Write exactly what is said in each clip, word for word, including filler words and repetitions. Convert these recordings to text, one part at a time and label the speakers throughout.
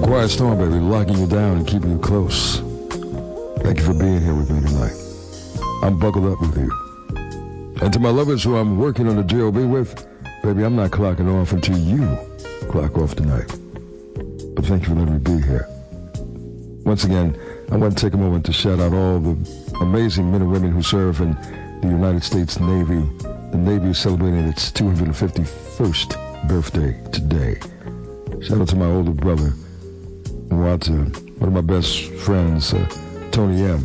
Speaker 1: Quiet Storm, baby, locking you down and keeping you close. Thank you for being here with me tonight. I'm buckled up with you. And to my lovers who I'm working on the J O B with, baby, I'm not clocking off until you clock off tonight. But thank you for letting me be here. Once again, I want to take a moment to shout out all the amazing men and women who serve in the United States Navy. The Navy is celebrating its two hundred fifty-first birthday today. Shout out to my older brother, and out to one of my best friends, uh, Tony M.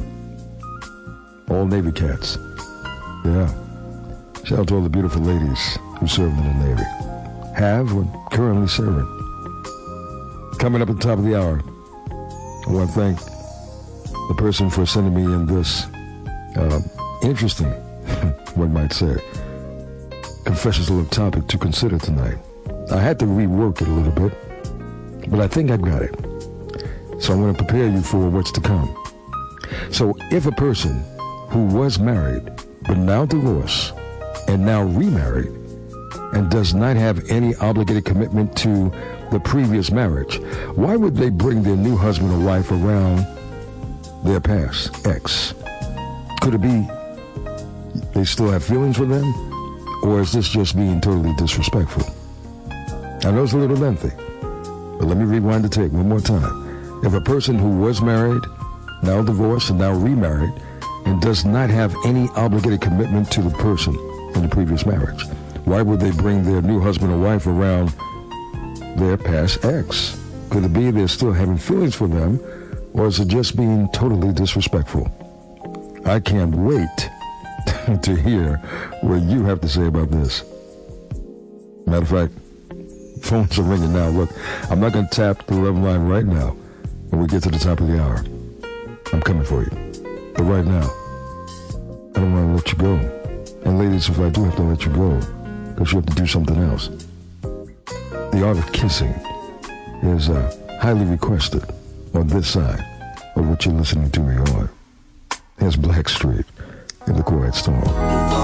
Speaker 1: All Navy cats. Yeah. Shout out to all the beautiful ladies who served in the Navy. Have or currently serving. Coming up at the top of the hour, I want to thank the person for sending me in this uh, interesting, one might say, confessions little topic to consider tonight. I had to rework it a little bit, but I think I got it. So I'm going to prepare you for what's to come. So if a person who was married but now divorced and now remarried and does not have any obligated commitment to the previous marriage, why would they bring their new husband or wife around their past ex? Could it be they still have feelings for them? Or is this just being totally disrespectful? I know it's a little lengthy, but let me rewind the tape one more time. If a person who was married, now divorced, and now remarried, and does not have any obligated commitment to the person in the previous marriage, why would they bring their new husband or wife around their past ex? Could it be they're still having feelings for them, or is it just being totally disrespectful? I can't wait to hear what you have to say about this. Matter of fact, phones are ringing now. Look, I'm not going to tap the love line right now when we get to the top of the hour. I'm coming for you. But right now, I don't want to let you go. And ladies, if I do have to let you go, because you have to do something else. The art of kissing is uh, highly requested on this side of what you're listening to me on. Here's Blackstreet in the Quiet Storm.